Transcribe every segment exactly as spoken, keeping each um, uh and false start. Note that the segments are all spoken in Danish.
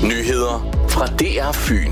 Nyheder fra D R Fyn.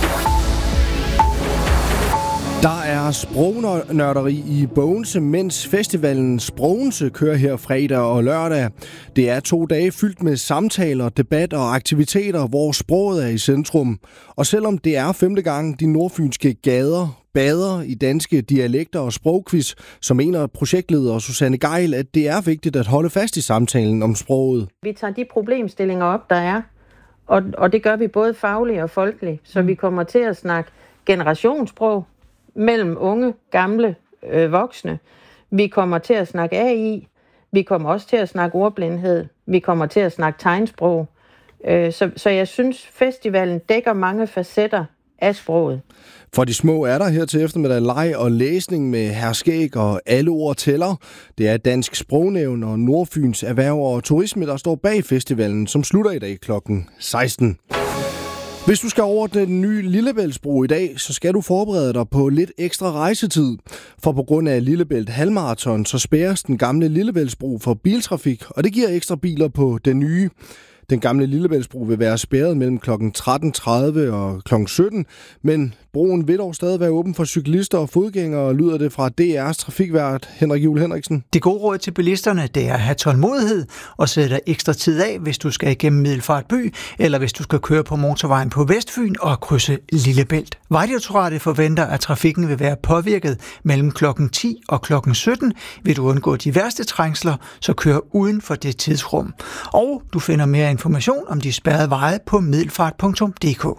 Der er sprognørderi i Bogense, mens festivalen Sprogense kører her fredag og lørdag. Det er to dage fyldt med samtaler, debat og aktiviteter, hvor sproget er i centrum. Og selvom det er femte gang, de nordfynske gader bader i danske dialekter og sprogquiz, så mener projektleder Susanne Geil, at det er vigtigt at holde fast i samtalen om sproget. Vi tager de problemstillinger op, der er, og, og det gør vi både fagligt og folkeligt, så vi kommer til at snakke generationssprog mellem unge, gamle, øh, voksne. Vi kommer til at snakke A I, vi kommer også til at snakke ordblindhed, vi kommer til at snakke tegnsprog. Øh, så, så jeg synes, festivalen dækker mange facetter af sproget. For de små er der her til eftermiddag leg og læsning med herskæg og alle ord tæller. Det er Dansk Sprognævn og Nordfyns Erhverv og Turisme, der står bag festivalen, som slutter i dag klokken seksten. Hvis du skal over den nye Lillebæltsbro i dag, så skal du forberede dig på lidt ekstra rejsetid. For på grund af Lillebælt halvmarathon, så spærres den gamle Lillebæltsbro for biltrafik, og det giver ekstra biler på den nye. Den gamle Lillebæltsbro vil være spærret mellem klokken tretten tredive og klokken sytten, men broen vil dog stadig være åben for cyklister og fodgængere, lyder det fra D R's trafikvært Henrik Juhl Henriksen. Det gode råd til bilisterne, det er at have tålmodighed og sætte dig ekstra tid af, hvis du skal igennem Middelfart by, eller hvis du skal køre på motorvejen på Vestfyn og krydse Lillebælt. Vejdirektoratet forventer, at trafikken vil være påvirket mellem klokken ti og klokken sytten. Vil du undgå de værste trængsler, så kør uden for det tidsrum. Og du finder mere information om de spærrede veje på middelfart punktum d k.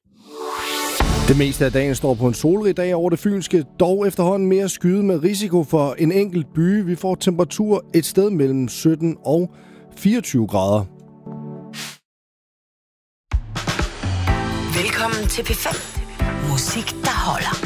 Det meste af dagen står på en solrig dag over det fynske, dog efterhånden mere skyet med risiko for en enkelt by. Vi får temperatur et sted mellem sytten og fireogtyve grader. Velkommen til P fem. Musik, der holder.